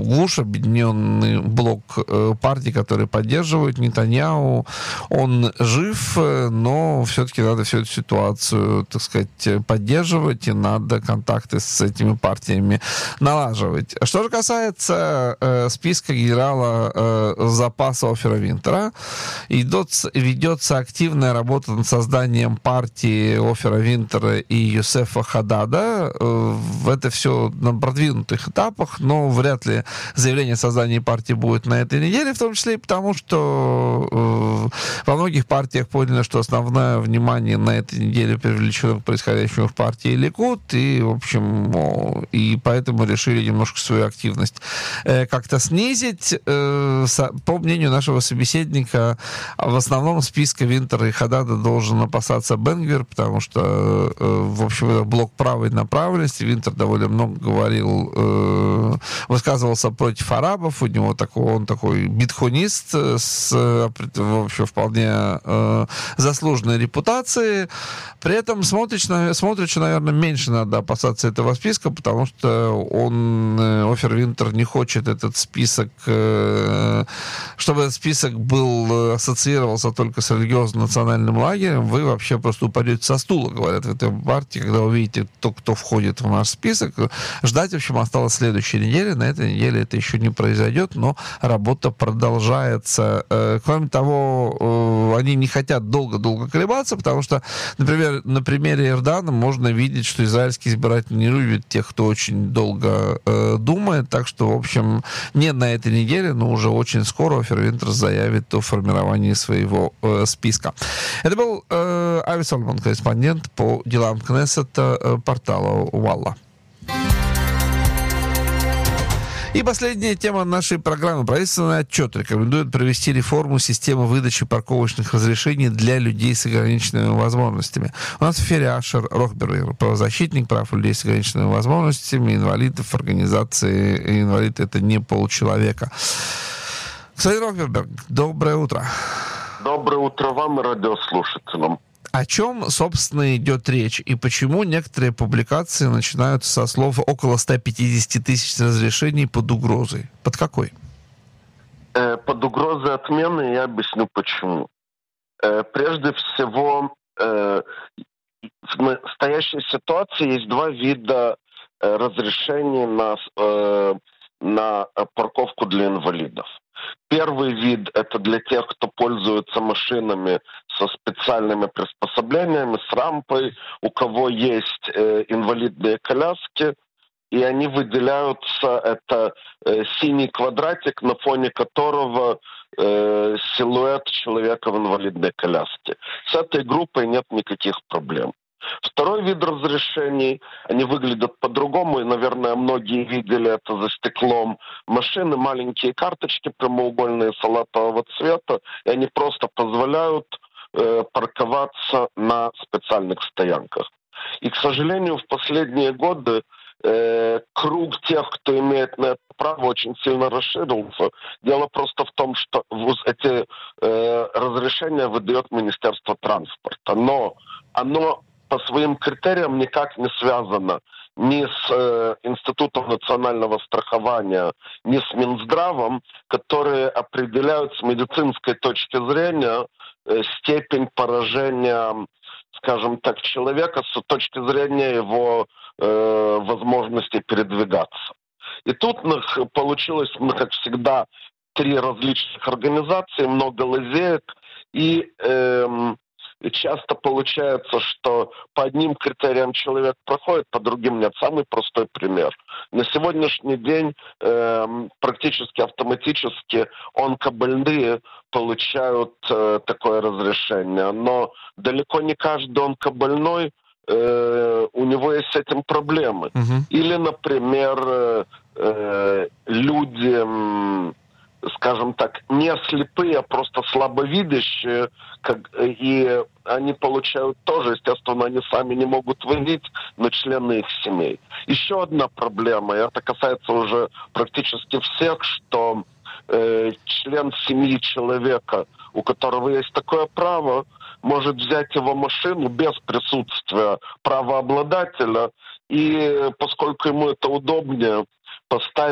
ГУШ, объединенный блок партий, которые поддерживают Нетаньяху. Он жив, но все-таки надо всю эту ситуацию, так сказать, поддерживать, и надо контакты с этими партиями налаживать. Что же касается списка генерала запаса Офира Винтера, ведется активная работа над созданием партии Офира Винтера и Юсефа Хадада. Это все на продвинутых этапах, но вряд ли заявление о создании партии будет на этой неделе, в том числе и потому, что во многих партиях поняли, что основное внимание на этой неделе привлечено к происходящему в партии Ликуд, и, в общем, и поэтому решили немножко свою активность как-то снизить. По мнению нашего собеседника, в основном списка Винтера и Хадада должен опасаться Бен-Гвир, потому что, в общем, это блок правой направленности. Винтер довольно много говорил, высказывался против арабов. У него он такой битхунист с, в общем, вполне заслуженной репутацией. При этом Смотричу, наверное, меньше надо опасаться этого списка, потому что Офир Винтер не хочет этот список, чтобы этот список ассоциировался только с религиозно-национальным лагерем. Вы вообще просто упадете со стула, говорят в этой партии, когда увидите, кто входит в наш список. Ждать, в общем, осталось следующей неделе. На этой неделе это еще не произойдет, но работа продолжается. Кроме того, они не хотят долго-долго колебаться, потому что, например, на примере Эрдогана можно видеть, что израильский избиратель не любит тех, кто очень долго думает. Так что, в общем, не на этой неделе, но уже очень скоро Офир Винтер заявит о формировании своего списка. Это был Ави Сольман, корреспондент по делам Кнессета портала Уалла. И последняя тема нашей программы. Правительственный отчет рекомендует провести реформу системы выдачи парковочных разрешений для людей с ограниченными возможностями. У нас в эфире Ашер Рохбергер, правозащитник прав людей с ограниченными возможностями, инвалидов, организации «Инвалид» — это не полчеловека. Господин Рохберг, доброе утро. Доброе утро вам и радиослушателям. О чем, собственно, идет речь и почему некоторые публикации начинаются со слов около 150 тысяч разрешений под угрозой? Под какой? Под угрозой отмены я объясню почему. Прежде всего, в настоящей ситуации есть два вида разрешений на парковку для инвалидов. Первый вид – это для тех, кто пользуется машинами со специальными приспособлениями, с рампой, у кого есть инвалидные коляски, и они выделяются, это синий квадратик, на фоне которого силуэт человека в инвалидной коляске. С этой группой нет никаких проблем. Второй вид разрешений, они выглядят по-другому, и, наверное, многие видели это за стеклом машины, маленькие карточки прямоугольные салатового цвета, и они просто позволяют парковаться на специальных стоянках. И, к сожалению, в последние годы круг тех, кто имеет на это право, очень сильно расширился. Дело просто в том, что эти разрешения выдает Министерство транспорта, но оно по своим критериям никак не связано ни с Институтом национального страхования, ни с Минздравом, которые определяют с медицинской точки зрения степень поражения, скажем так, человека с точки зрения его возможности передвигаться. И тут получилось, как всегда, три различных организации, много лазеек, и часто получается, что по одним критериям человек проходит, по другим нет. Самый простой пример. На сегодняшний день практически автоматически онкобольные получают такое разрешение. Но далеко не каждый онкобольной, у него есть с этим проблемы. Или, например, люди, скажем так, не слепые, а просто слабовидящие, и они получают тоже, естественно, они сами не могут водить, но члены их семей. Еще одна проблема, и это касается уже практически всех, что член семьи человека, у которого есть такое право, может взять его машину без присутствия правообладателя, и поскольку ему это удобнее, поставить